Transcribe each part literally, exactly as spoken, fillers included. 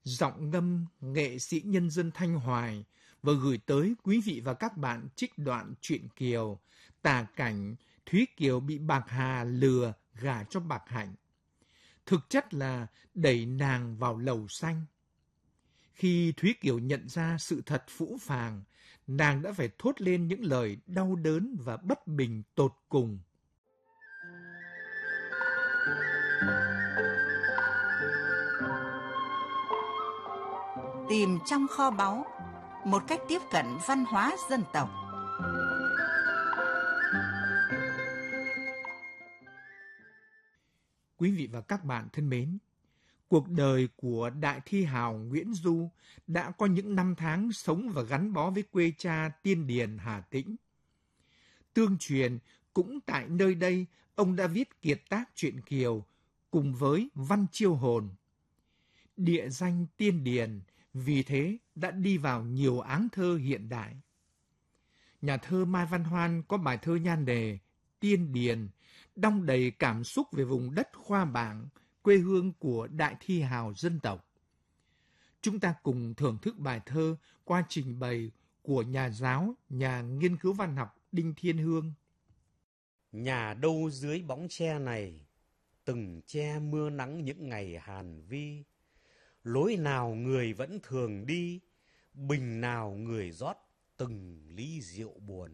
giọng ngâm nghệ sĩ nhân dân Thanh Hoài và gửi tới quý vị và các bạn trích đoạn truyện Kiều, tả cảnh Thúy Kiều bị Bạc Hà lừa gả cho Bạc Hạnh. Thực chất là đẩy nàng vào lầu xanh. Khi Thúy Kiều nhận ra sự thật phũ phàng, nàng đã phải thốt lên những lời đau đớn và bất bình tột cùng. Tìm trong kho báu, một cách tiếp cận văn hóa dân tộc. Quý vị và các bạn thân mến, cuộc đời của đại thi hào Nguyễn Du đã có những năm tháng sống và gắn bó với quê cha Tiên Điền, Hà Tĩnh. Tương truyền, cũng tại nơi đây, ông đã viết kiệt tác truyện Kiều cùng với Văn Chiêu Hồn. Địa danh Tiên Điền vì thế đã đi vào nhiều áng thơ hiện đại. Nhà thơ Mai Văn Hoan có bài thơ nhan đề Tiên Điền, đong đầy cảm xúc về vùng đất Khoa Bảng, quê hương của đại thi hào dân tộc. Chúng ta cùng thưởng thức bài thơ qua trình bày của nhà giáo, nhà nghiên cứu văn học Đinh Thiên Hương. Nhà đâu dưới bóng tre này, từng che mưa nắng những ngày hàn vi. Lối nào người vẫn thường đi, bình nào người rót từng ly rượu buồn.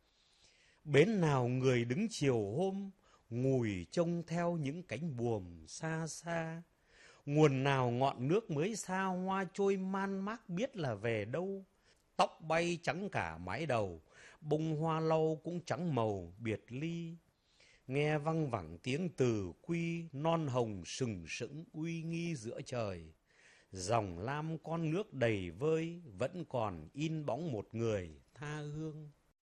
Bến nào người đứng chiều hôm, ngùi trông theo những cánh buồm xa xa. Nguồn nào ngọn nước mới xa hoa trôi man mác biết là về đâu. Tóc bay trắng cả mái đầu, bông hoa lau cũng trắng màu biệt ly. Nghe văng vẳng tiếng từ quy, non hồng sừng sững uy nghi giữa trời. Dòng lam con nước đầy vơi, vẫn còn in bóng một người tha hương.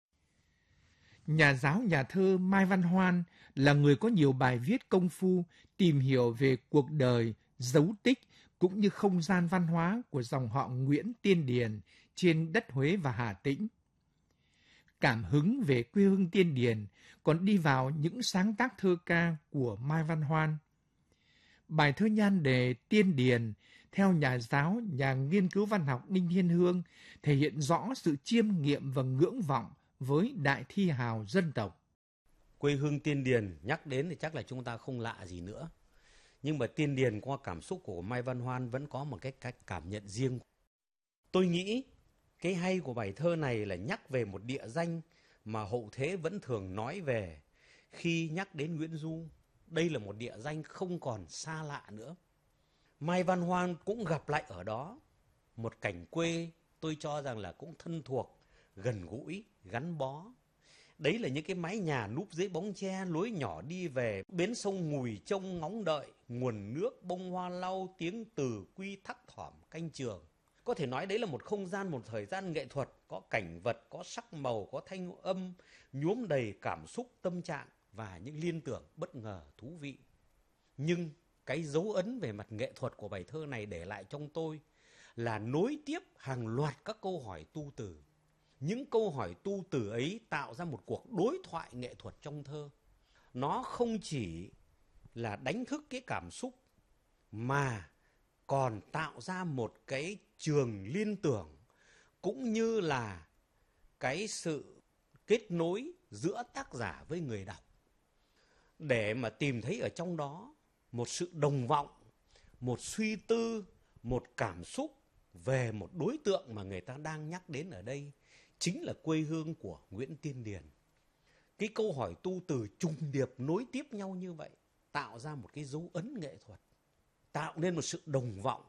Nhà giáo nhà thơ Mai Văn Hoan là người có nhiều bài viết công phu tìm hiểu về cuộc đời, dấu tích cũng như không gian văn hóa của dòng họ Nguyễn Tiên Điền trên đất Huế và Hà Tĩnh. Cảm hứng về quê hương Tiên Điền còn đi vào những sáng tác thơ ca của Mai Văn Hoan. Bài thơ nhan đề Tiên Điền theo nhà giáo, nhà nghiên cứu văn học Đinh Thiên Hương thể hiện rõ sự chiêm nghiệm và ngưỡng vọng với đại thi hào dân tộc. Quê hương Tiên Điền nhắc đến thì chắc là chúng ta không lạ gì nữa. Nhưng mà Tiên Điền qua cảm xúc của Mai Văn Hoan vẫn có một cái cách cảm nhận riêng. Tôi nghĩ cái hay của bài thơ này là nhắc về một địa danh mà hậu thế vẫn thường nói về khi nhắc đến Nguyễn Du. Đây là một địa danh không còn xa lạ nữa. Mai Văn Hoan cũng gặp lại ở đó một cảnh quê tôi cho rằng là cũng thân thuộc, gần gũi, gắn bó. Đấy là những cái mái nhà núp dưới bóng tre, lối nhỏ đi về, bến sông ngùi trông ngóng đợi, nguồn nước bông hoa lau, tiếng từ quy thắc thỏm canh trường. Có thể nói đấy là một không gian, một thời gian nghệ thuật, có cảnh vật, có sắc màu, có thanh âm, nhuốm đầy cảm xúc, tâm trạng và những liên tưởng bất ngờ thú vị. Nhưng cái dấu ấn về mặt nghệ thuật của bài thơ này để lại trong tôi là nối tiếp hàng loạt các câu hỏi tu từ. Những câu hỏi tu từ ấy tạo ra một cuộc đối thoại nghệ thuật trong thơ. Nó không chỉ là đánh thức cái cảm xúc mà còn tạo ra một cái trường liên tưởng cũng như là cái sự kết nối giữa tác giả với người đọc. Để mà tìm thấy ở trong đó một sự đồng vọng, một suy tư, một cảm xúc về một đối tượng mà người ta đang nhắc đến ở đây, chính là quê hương của Nguyễn Tiên Điền. Cái câu hỏi tu từ trùng điệp nối tiếp nhau như vậy tạo ra một cái dấu ấn nghệ thuật, tạo nên một sự đồng vọng,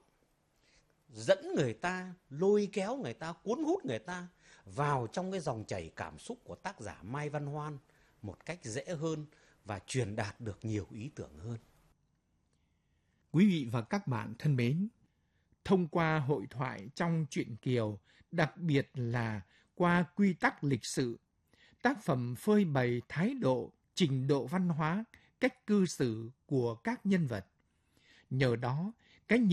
dẫn người ta, lôi kéo người ta, cuốn hút người ta vào trong cái dòng chảy cảm xúc của tác giả Mai Văn Hoan một cách dễ hơn và truyền đạt được nhiều ý tưởng hơn. Quý vị và các bạn thân mến, thông qua hội thoại trong truyện Kiều, đặc biệt là qua quy tắc lịch sử, tác phẩm phơi bày thái độ, trình độ văn hóa, cách cư xử của các nhân vật. Nhờ đó,